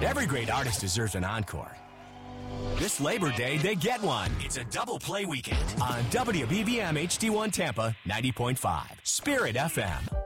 Every great artist deserves an encore. This Labor Day, they get one. It's a double play weekend on WBBM HD1 Tampa 90.5, Spirit FM.